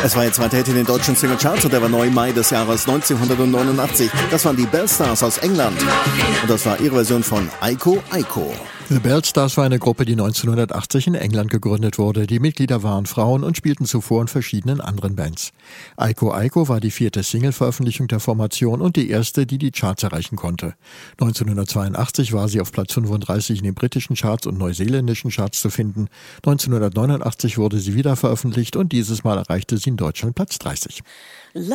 Es war ihr zweiter Hit in den deutschen Singlecharts und der war neu im Mai des Jahres 1989. Das waren die Bellstars aus England. Und das war ihre Version von Aiko Aiko. The Bellstars war eine Gruppe, die 1980 in England gegründet wurde. Die Mitglieder waren Frauen und spielten zuvor in verschiedenen anderen Bands. Aiko Aiko war die 4. Single-Veröffentlichung der Formation und die erste, die die Charts erreichen konnte. 1982 war sie auf Platz 35 in den britischen Charts und neuseeländischen Charts zu finden. 1989 wurde sie wieder veröffentlicht und dieses Mal erreichte sie in Deutschland Platz 30.